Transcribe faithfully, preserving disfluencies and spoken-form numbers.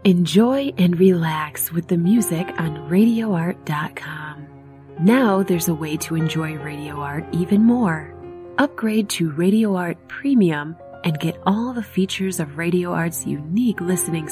Enjoy and relax with the music on radio art dot com. Now there's a way to enjoy Radio Art even more. Upgrade to Radio Art Premium and get all the features of Radio Art's unique listening